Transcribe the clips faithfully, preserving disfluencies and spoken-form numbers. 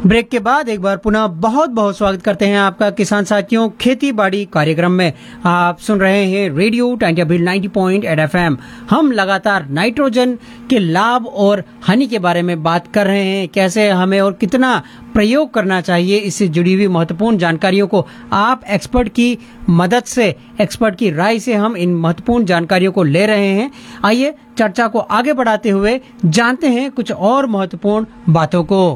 Break के बाद एक बार पुनः बहुत बहुत स्वागत करते हैं आपका किसान साथियों खेती बाड़ी कार्यक्रम में। आप सुन रहे हैं रेडियो टाइम बिल नब्बे पॉइंट आठ एफ एम। हम लगातार नाइट्रोजन के लाभ और हानि के बारे में बात कर रहे हैं, कैसे हमें और कितना प्रयोग करना चाहिए। इससे जुड़ी हुई महत्वपूर्ण जानकारियों को आप एक्सपर्ट की मदद से, एक्सपर्ट की राय से हम इन महत्वपूर्ण जानकारियों को ले रहे हैं। आइए चर्चा को आगे बढ़ाते हुए जानते हैं कुछ और महत्वपूर्ण बातों को।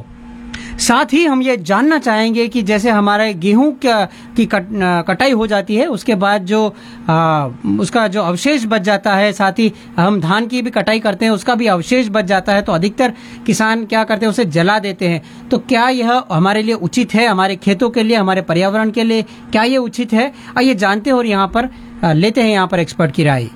साथ ही हम ये जानना चाहेंगे कि जैसे हमारे गेहूं की कट, कटाई हो जाती है, उसके बाद जो आ, उसका जो अवशेष बच जाता है, साथ ही हम धान की भी कटाई करते हैं, उसका भी अवशेष बच जाता है, तो अधिकतर किसान क्या करते हैं, उसे जला देते हैं। तो क्या यह हमारे लिए उचित है, हमारे खेतों के लिए, हमारे पर्यावरण के लिए क्या ये उचित है? आइए जानते हैं और यहाँ पर आ, लेते हैं यहाँ पर एक्सपर्ट की राय।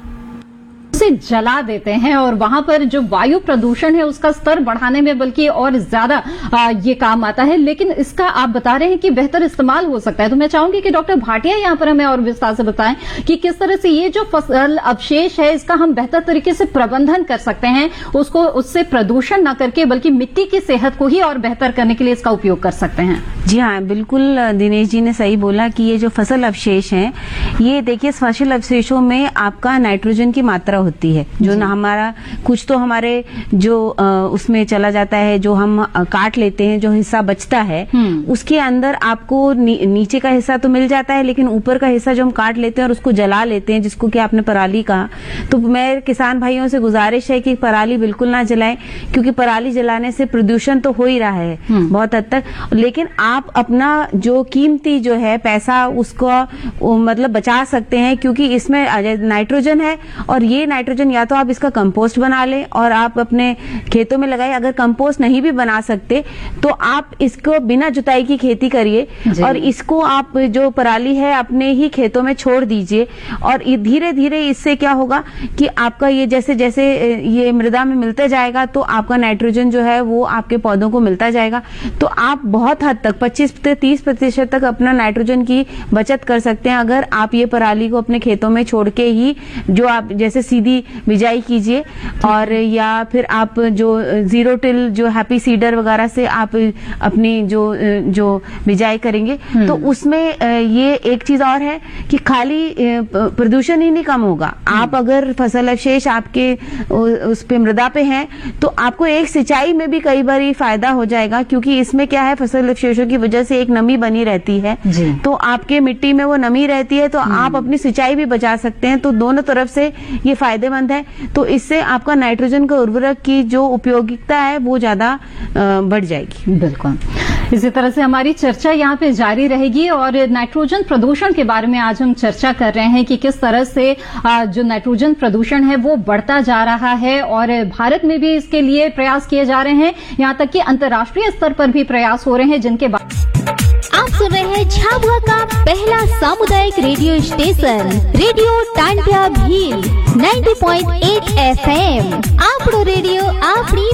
उसे जला देते हैं और वहां पर जो वायु प्रदूषण है उसका स्तर बढ़ाने में बल्कि और ज्यादा ये काम आता है, लेकिन इसका आप बता रहे हैं कि बेहतर इस्तेमाल हो सकता है। तो मैं चाहूंगी कि डॉक्टर भाटिया यहाँ पर हमें और विस्तार से बताएं कि किस तरह से ये जो फसल अवशेष है इसका हम बेहतर तरीके से प्रबंधन कर सकते हैं, उसको उससे प्रदूषण न करके बल्कि मिट्टी की सेहत को ही और बेहतर करने के लिए इसका उपयोग कर सकते हैं। जी हाँ, बिल्कुल दिनेश जी ने सही बोला कि ये जो फसल अवशेष हैं, ये देखिए फसल अवशेषों में आपका नाइट्रोजन की मात्रा होती है, जो ना हमारा कुछ तो हमारे जो आ, उसमें चला जाता है, जो हम आ, काट लेते हैं, जो हिस्सा बचता है उसके अंदर आपको नी, नीचे का हिस्सा तो मिल जाता है, लेकिन ऊपर का हिस्सा जो हम काट लेते हैं और उसको जला लेते हैं, जिसको कि आपने पराली कहा। तो मैं किसान भाइयों से गुजारिश है कि पराली बिल्कुल ना जलाएं, क्योंकि पराली जलाने से प्रदूषण तो हो ही रहा है बहुत हद तक, लेकिन आप अपना जो कीमती जो है पैसा उसको मतलब बचा सकते हैं, क्योंकि इसमें नाइट्रोजन है और ये नाइट्रोजन या तो आप इसका कंपोस्ट बना लें और आप अपने खेतों में लगाएं। अगर कंपोस्ट नहीं भी बना सकते तो आप इसको बिना जुताई की खेती करिए और इसको आप जो पराली है अपने ही खेतों में छोड़ दीजिए, और धीरे धीरे इससे क्या होगा कि आपका ये जैसे जैसे ये मृदा में मिलता जाएगा तो आपका नाइट्रोजन जो है वो आपके पौधों को मिलता जाएगा। तो आप बहुत हद तक पच्चीस से तीस प्रतिशत तक अपना नाइट्रोजन की बचत कर सकते हैं, अगर आप ये पराली को अपने खेतों में छोड़ के ही जो आप जैसे सीधी बिजाई कीजिए, और या फिर आप जो जीरो टिल जो हैप्पी सीडर वगैरह से आप अपनी जो जो बिजाई करेंगे तो उसमें ये एक चीज और है कि खाली प्रदूषण ही नहीं कम होगा। आप अगर फसल अवशेष आपके उस पे मृदा पे हैं तो आपको एक सिंचाई में भी कई बार फायदा हो जाएगा, क्योंकि इसमें क्या है, फसल अवशेषों की वजह से एक नमी बनी रहती है, तो आपके मिट्टी में वो नमी रहती है, तो आप अपनी सिंचाई भी बचा सकते हैं। तो दोनों तरफ से ये फायदेमंद है। तो इससे आपका नाइट्रोजन का उर्वरक की जो उपयोगिता है वो ज्यादा बढ़ जाएगी। बिल्कुल, इसी तरह से हमारी चर्चा यहाँ पे जारी रहेगी और नाइट्रोजन प्रदूषण के बारे में आज हम चर्चा कर रहे हैं कि किस तरह से जो नाइट्रोजन प्रदूषण है वो बढ़ता जा रहा है और भारत में भी इसके लिए प्रयास किए जा रहे हैं, यहाँ तक कि अंतर्राष्ट्रीय स्तर पर भी प्रयास हो रहे हैं, जिनके बाद आप सुन रहे हैं झाबुआ का पहला सामुदायिक radio station radio Tantia Bhil नब्बे पॉइंट आठ एफ एम। आपड़ो रेडियो आपड़ी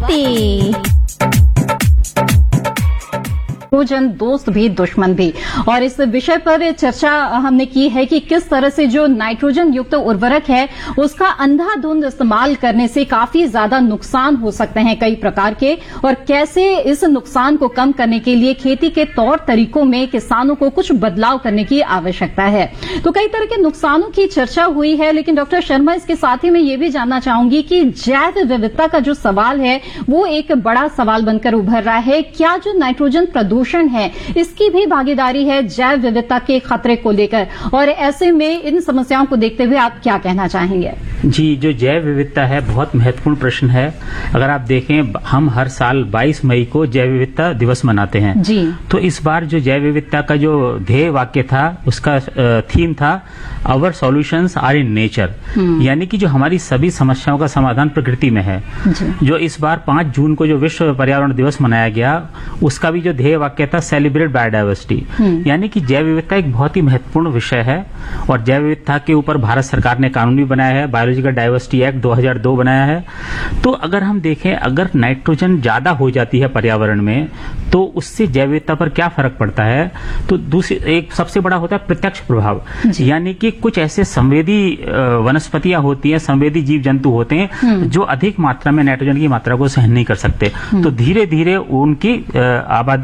बातें। नाइट्रोजन दोस्त भी दुश्मन भी, और इस विषय पर चर्चा हमने की है कि किस तरह से जो नाइट्रोजन युक्त उर्वरक है उसका अंधाधुंध इस्तेमाल करने से काफी ज्यादा नुकसान हो सकते हैं कई प्रकार के, और कैसे इस नुकसान को कम करने के लिए खेती के तौर तरीकों में किसानों को कुछ बदलाव करने की आवश्यकता है। तो कई तरह के नुकसानों की चर्चा हुई है, लेकिन डॉक्टर शर्मा इसके साथ ही मैं ये भी जानना चाहूंगी कि जैव विविधता का जो सवाल है वो एक बड़ा सवाल बनकर उभर रहा है। क्या जो नाइट्रोजन प्रदूषण है इसकी भी भागीदारी है जैव विविधता के खतरे को लेकर, और ऐसे में इन समस्याओं को देखते हुए आप क्या कहना चाहेंगे? जी, जो जैव विविधता है बहुत महत्वपूर्ण प्रश्न है। अगर आप देखें, हम हर साल बाईस मई को जैव विविधता दिवस मनाते हैं जी। तो इस बार जो जैव विविधता का जो ध्येय वाक्य था उसका थीम था our solutions are in nature, यानी कि जो हमारी सभी समस्याओं का समाधान प्रकृति में है। जो इस बार पांच जून को जो विश्व पर्यावरण दिवस मनाया गया उसका भी जो ध्येय वाक्य था सेलिब्रेट बायोडायवर्सिटी, यानी कि जैव विविधता एक बहुत ही महत्वपूर्ण विषय है और जैव विविधता के ऊपर भारत सरकार ने कानून भी बनाया है, बायोलॉजिकल डाइवर्सिटी एक्ट दो हज़ार दो बनाया है। तो अगर हम देखें, अगर नाइट्रोजन ज्यादा हो जाती है पर्यावरण में तो उससे जैव विविधता पर क्या फर्क पड़ता है, तो दूसरी एक सबसे बड़ा होता है प्रत्यक्ष प्रभाव, यानी कि कुछ ऐसे संवेदी वनस्पतियां होती हैं, संवेदी जीव जंतु होते हैं जो अधिक मात्रा में नाइट्रोजन की मात्रा को सहन नहीं कर सकते, तो धीरे धीरे उनकी आबादी